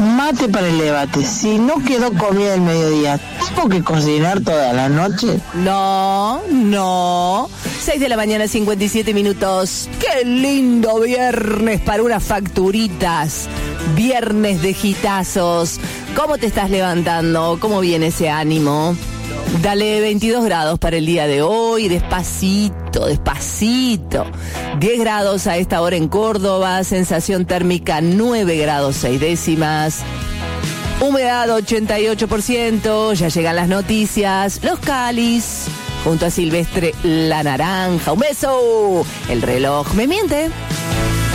Mate para el debate. Si no quedó comida del mediodía, ¿tengo que cocinar toda la noche? No. 6 de la mañana, 57 minutos. ¡Qué lindo viernes para unas facturitas! Viernes de gitazos. ¿Cómo te estás levantando? ¿Cómo viene ese ánimo? Dale 22 grados para el día de hoy, despacito. 10 grados a esta hora en Córdoba, sensación térmica 9 grados 6 décimas. Humedad 88%, ya llegan las noticias, los Calis, junto a Silvestre La Naranja. ¡Un beso! El reloj me miente.